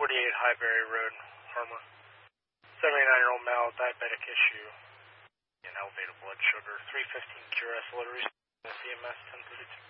Highbury Road, Harmer. 79-year-old male, diabetic issue, and elevated blood sugar. 315 QRS, low CMS 1032.